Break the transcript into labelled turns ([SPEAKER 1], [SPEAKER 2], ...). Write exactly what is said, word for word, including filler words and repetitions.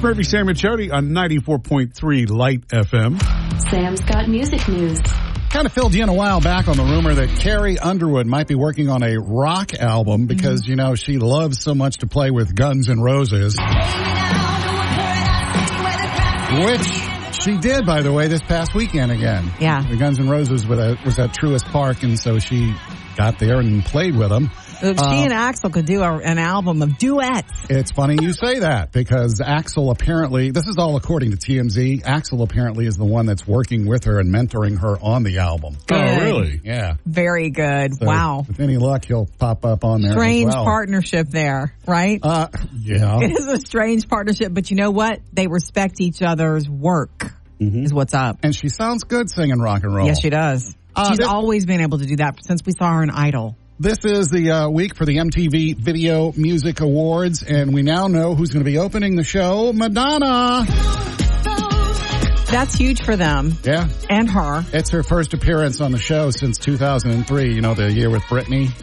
[SPEAKER 1] Murphy, Sam, and Jody on ninety-four point three Light F M.
[SPEAKER 2] Sam's got music news.
[SPEAKER 3] Kind of filled you in a while back on the rumor that Carrie Underwood might be working on a rock album because, mm-hmm. you know, she loves so much to play with Guns N' Roses. Which she did, by the way, this past weekend again.
[SPEAKER 4] Yeah.
[SPEAKER 3] The Guns N' Roses was at, was at Truist Park, and so she got there and played with them.
[SPEAKER 4] She uh, and Axel could do a, an album of duets.
[SPEAKER 3] It's funny you say that because Axel apparently, this is all according to T M Z, Axel apparently is the one that's working with her and mentoring her on the album.
[SPEAKER 4] Good.
[SPEAKER 1] Oh, really?
[SPEAKER 3] Yeah.
[SPEAKER 4] Very good.
[SPEAKER 3] So
[SPEAKER 4] wow.
[SPEAKER 3] With any luck, he'll pop up on there.
[SPEAKER 4] Strange
[SPEAKER 3] as well.
[SPEAKER 4] partnership there, right?
[SPEAKER 3] Uh, yeah.
[SPEAKER 4] It is a strange partnership, but you know what? They respect each other's work, mm-hmm. is what's up.
[SPEAKER 3] And she sounds good singing rock and roll.
[SPEAKER 4] Yes, she does.
[SPEAKER 3] Uh,
[SPEAKER 4] She's
[SPEAKER 3] this-
[SPEAKER 4] always been able to do that since we saw her in Idol.
[SPEAKER 3] This is the uh, week for the M T V Video Music Awards, and we now know who's going to be opening the show, Madonna.
[SPEAKER 4] That's huge for them.
[SPEAKER 3] Yeah.
[SPEAKER 4] And her.
[SPEAKER 3] It's her first appearance on the show since two thousand three, you know, the year with Britney.